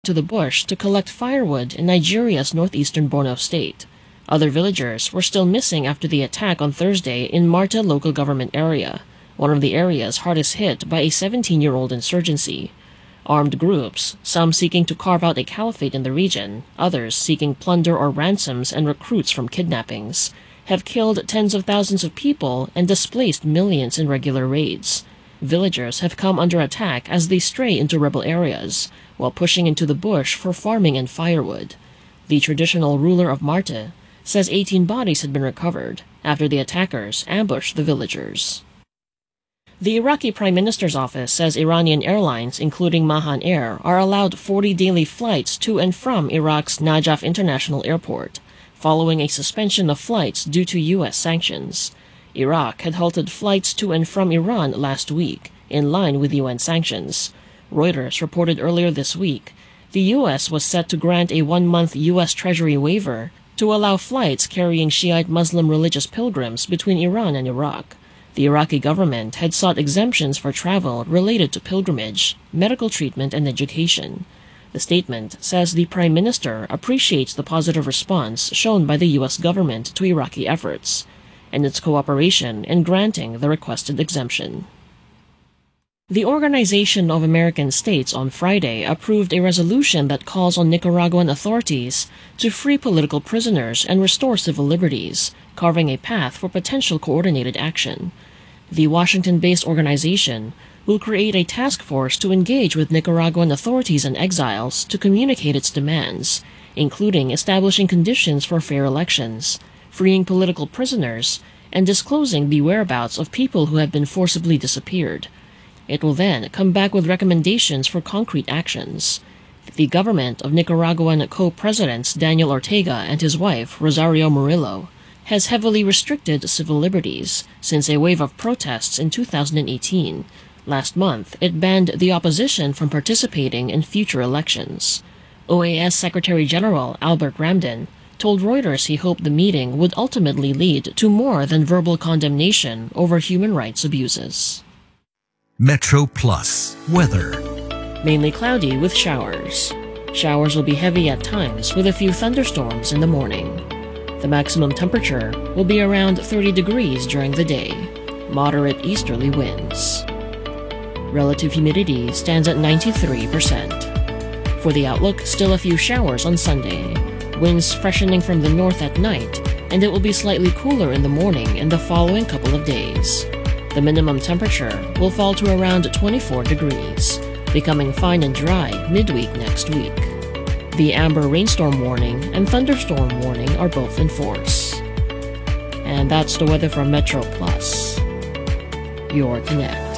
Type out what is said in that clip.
to the bush to collect firewood in Nigeria's northeastern Borno state. Other villagers were still missing after the attack on Thursday in Marta local government area, one of the areas hardest hit by a 17-year-old insurgency. Armed groups, some seeking to carve out a caliphate in the region, others seeking plunder or ransoms and recruits from kidnappings, have killed tens of thousands of people and displaced millions in regular raids. Villagers have come under attack as they stray into rebel areas, while pushing into the bush for farming and firewood. The traditional ruler of Marta says 18 bodies had been recovered after the attackers ambushed the villagers. The Iraqi Prime Minister's office says Iranian airlines, including Mahan Air, are allowed 40 daily flights to and from Iraq's Najaf International Airport, following a suspension of flights due to U.S. sanctions. Iraq had halted flights to and from Iran last week, in line with UN sanctions. Reuters reported earlier this week the U.S. was set to grant a 1-month U.S. Treasury waiver to allow flights carrying Shiite Muslim religious pilgrims between Iran and Iraq. The Iraqi government had sought exemptions for travel related to pilgrimage, medical treatment, and education. The statement says the Prime Minister appreciates the positive response shown by the U.S. government to Iraqi efforts, and its cooperation in granting the requested exemption. The Organization of American States on Friday approved a resolution that calls on Nicaraguan authorities to free political prisoners and restore civil liberties, carving a path for potential coordinated action. The Washington-based organization will create a task force to engage with Nicaraguan authorities and exiles to communicate its demands, including establishing conditions for fair elections, freeing political prisoners, and disclosing the whereabouts of people who have been forcibly disappeared. It will then come back with recommendations for concrete actions. The government of Nicaraguan co-presidents Daniel Ortega and his wife, Rosario Murillo, has heavily restricted civil liberties since a wave of protests in 2018. Last month, it banned the opposition from participating in future elections. OAS Secretary General Albert Ramdin told Reuters he hoped the meeting would ultimately lead to more than verbal condemnation over human rights abuses. Metro Plus weather. Mainly cloudy with showers. Showers will be heavy at times with a few thunderstorms in the morning. The maximum temperature will be around 30 degrees during the day. Moderate easterly winds. Relative humidity stands at 93%. For the outlook, still a few showers on Sunday. Winds freshening from the north at night, and it will be slightly cooler in the morning in the following couple of days. The minimum temperature will fall to around 24 degrees, becoming fine and dry midweek next week. The amber rainstorm warning and thunderstorm warning are both in force. And that's the weather from Metro Plus, your Connect.